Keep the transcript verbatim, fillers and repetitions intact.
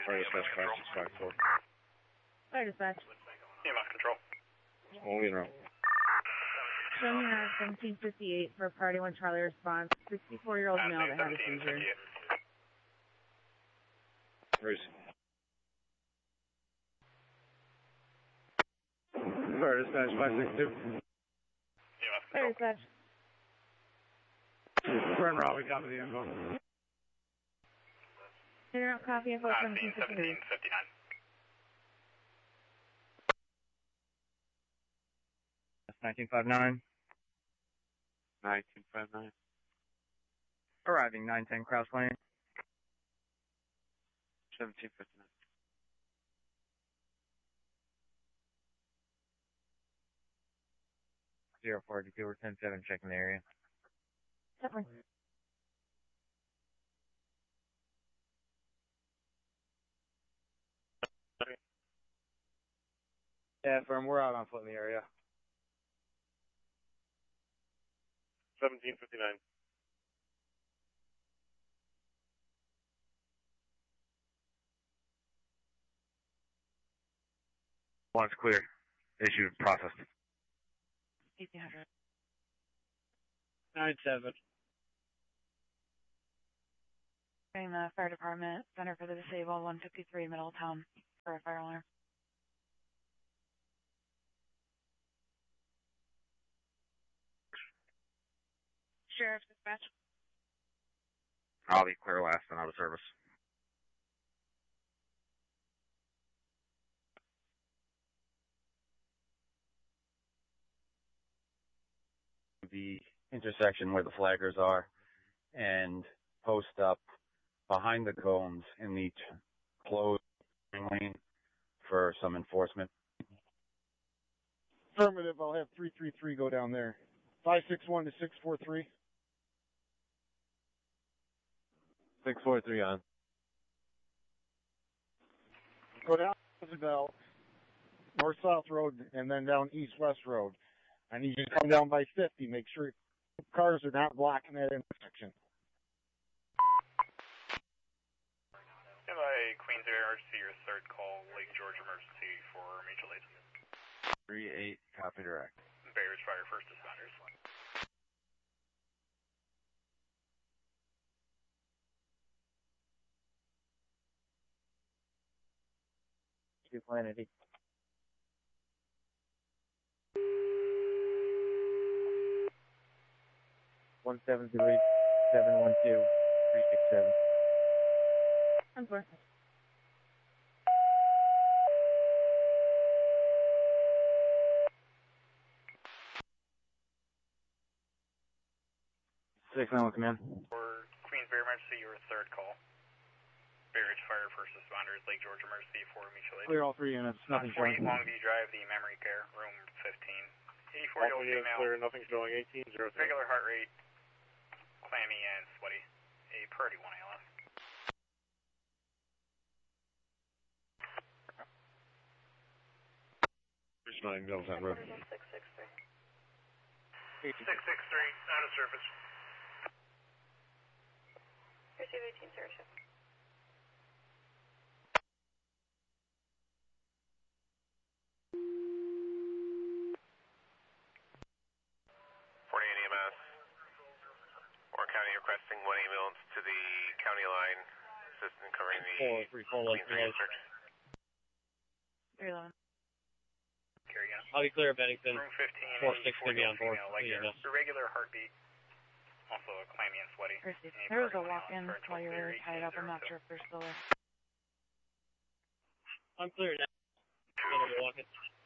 Fire dispatch five six five four. Fire dispatch. E M S control. Only in route. Show me now seventeen fifty-eight for party one Charlie response. sixty-four-year-old male that had a seizure. Where is he? Fire dispatch five six two. Fire dispatch. Burn Rob, we copy the info. Figure out copy info seventeen fifty-three. That's nineteen fifty-nine. nineteen fifty-nine. Arriving nine ten Kraus Lane. seventeen fifty-nine. zero four two, we're ten seven checking the area. Separate. Yeah, firm, we're out on foot in the area. seventeen fifty-nine. One's clear. Issue processed. eighteen hundred. nine seven. Bring the fire department, Center for the Disabled, one fifty-three Middletown for a fire alarm. Sheriff's dispatch. I'll be clear last and out of service. The intersection where the flaggers are and post up behind the cones in the closed lane for some enforcement. Affirmative, I'll have three three three go down there. five six one to six four three. six four three on. Go down Roosevelt, north-south road, and then down east-west road. I need you to come down by fifty. Make sure cars are not blocking that intersection. Stand by Queens Area Emergency, your third call, Lake George Emergency for mutual aid. three eight, copy direct. Bay Ridge Fire first responders. Two Planety. One seven three seven one two three six seven. I'm sorry. Six nine one command. For Queens Bay Emergency, your third call. Bay Ridge Fire first responders, Lake George Emergency for mutual aid. Clear all three units. Nothing showing. forty-eight Longview Drive, the memory care, room fifteen. eighty-four-year-old female. Clear, nothing showing. eighteen zero three. Regular heart rate, clammy and sweaty. A priority one A L S. nine Middletown Road. six six three. six six three, out of service. Receive eighteen zero two. forty-eight E M S. Warren County requesting one ambulance to the county line, assistant covering the Four, three, four, Queens three, area search. three eleven. Carry on. I'll be clear of Bennington. Room fifteen, Four six gonna be on board. female, like Yeah, your irregular heartbeat, also clammy and sweaty. Receive. Any There was a priority one walk-in A L S for while you were toll tied up. I'm not clear sure if they're still there. I'm clear now. Walk it.